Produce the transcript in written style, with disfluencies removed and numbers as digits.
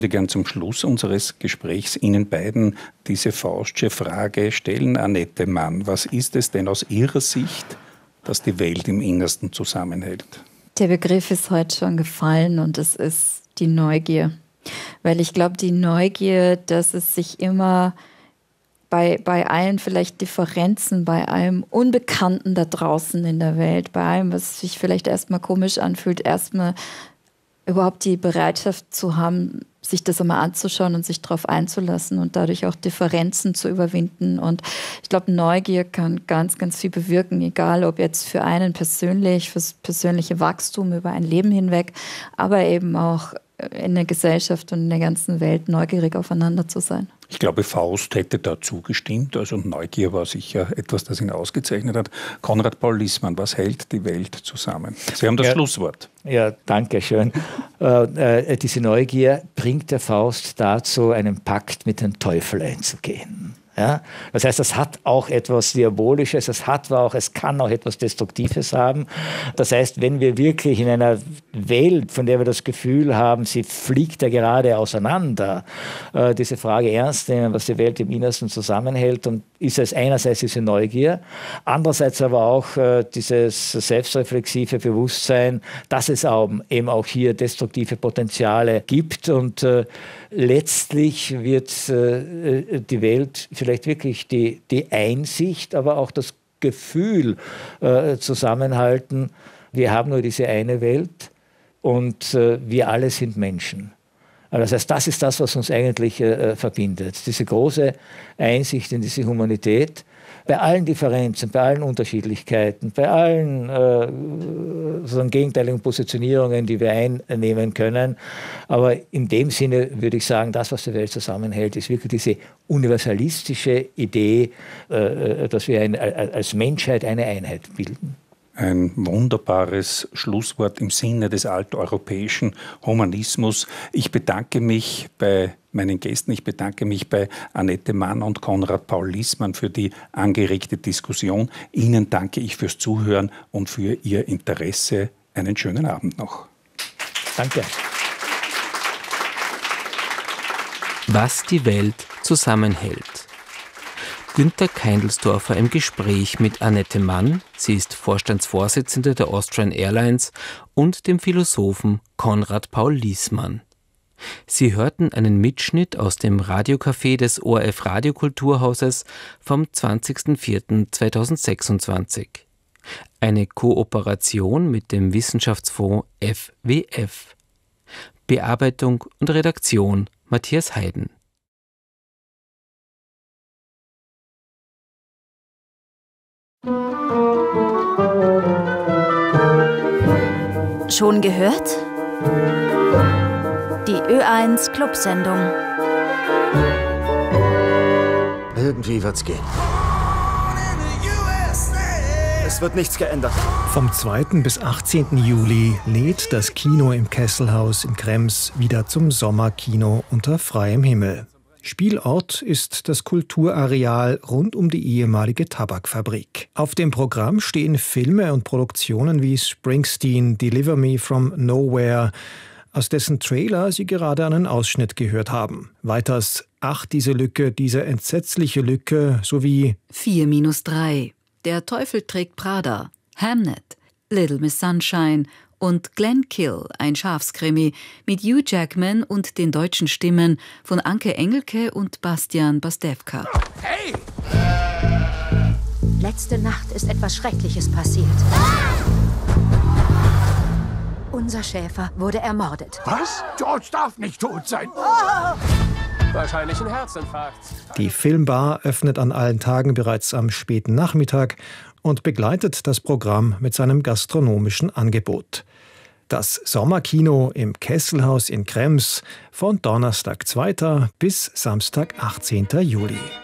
Ich würde gerne zum Schluss unseres Gesprächs Ihnen beiden diese faustsche Frage stellen, Annette Mann. Was ist es denn aus Ihrer Sicht, das die Welt im Innersten zusammenhält? Der Begriff ist heute schon gefallen und es ist die Neugier. Weil ich glaube, die Neugier, dass es sich immer bei allen vielleicht Differenzen, bei allem Unbekannten da draußen in der Welt, bei allem, was sich vielleicht erstmal komisch anfühlt, erstmal überhaupt die Bereitschaft zu haben, sich das einmal anzuschauen und sich darauf einzulassen und dadurch auch Differenzen zu überwinden. Und ich glaube, Neugier kann ganz, ganz viel bewirken, egal ob jetzt für einen persönlich, fürs persönliche Wachstum über ein Leben hinweg, aber eben auch in der Gesellschaft und in der ganzen Welt neugierig aufeinander zu sein. Ich glaube, Faust hätte da zugestimmt. Also Neugier war sicher etwas, das ihn ausgezeichnet hat. Konrad Paul Liessmann, was hält die Welt zusammen? Sie haben das Schlusswort. Ja, danke schön. Diese Neugier bringt der Faust dazu, einen Pakt mit dem Teufel einzugehen. Ja? Das heißt, das hat auch etwas Diabolisches, es kann auch etwas Destruktives haben. Das heißt, wenn wir wirklich in einer Welt, von der wir das Gefühl haben, sie fliegt ja gerade auseinander, diese Frage ernst nehmen, was die Welt im Innersten zusammenhält, und ist es einerseits diese Neugier, andererseits aber auch dieses selbstreflexive Bewusstsein, dass es eben auch hier destruktive Potenziale gibt, und letztlich wird die Welt vielleicht wirklich die Einsicht, aber auch das Gefühl zusammenhalten, wir haben nur diese eine Welt und wir alle sind Menschen. Das heißt, das ist das, was uns eigentlich verbindet. Diese große Einsicht in diese Humanität, bei allen Differenzen, bei allen Unterschiedlichkeiten, bei allen gegenteiligen Positionierungen, die wir einnehmen können. Aber in dem Sinne würde ich sagen, das, was die Welt zusammenhält, ist wirklich diese universalistische Idee, dass wir als Menschheit eine Einheit bilden. Ein wunderbares Schlusswort im Sinne des alteuropäischen Humanismus. Ich bedanke mich bei meinen Gästen. Ich bedanke mich bei Annette Mann und Konrad Paul Liessmann für die angeregte Diskussion. Ihnen danke ich fürs Zuhören und für Ihr Interesse. Einen schönen Abend noch. Danke. Was die Welt zusammenhält. Günter Keindelsdorfer im Gespräch mit Annette Mann, sie ist Vorstandsvorsitzende der Austrian Airlines, und dem Philosophen Konrad Paul Liessmann. Sie hörten einen Mitschnitt aus dem Radiocafé des ORF Radiokulturhauses vom 20.04.2026. Eine Kooperation mit dem Wissenschaftsfonds FWF. Bearbeitung und Redaktion Matthias Heiden. Schon gehört? Die Ö1 Clubsendung. Irgendwie wird's gehen. Es wird nichts geändert. Vom 2. bis 18. Juli lädt das Kino im Kesselhaus in Krems wieder zum Sommerkino unter freiem Himmel. Spielort ist das Kulturareal rund um die ehemalige Tabakfabrik. Auf dem Programm stehen Filme und Produktionen wie Springsteen, Deliver Me from Nowhere, aus dessen Trailer Sie gerade einen Ausschnitt gehört haben. Weiters Ach, diese Lücke, diese entsetzliche Lücke, sowie 4-3, Der Teufel trägt Prada, Hamnet, Little Miss Sunshine und Glenn Kill, ein Schafskrimi mit Hugh Jackman und den deutschen Stimmen von Anke Engelke und Bastian Pastewka. Hey! Letzte Nacht ist etwas Schreckliches passiert. Unser Schäfer wurde ermordet. Was? George darf nicht tot sein. Wahrscheinlich ein Herzinfarkt. Die Filmbar öffnet an allen Tagen bereits am späten Nachmittag und begleitet das Programm mit seinem gastronomischen Angebot. Das Sommerkino im Kesselhaus in Krems von Donnerstag 2. bis Samstag 18. Juli.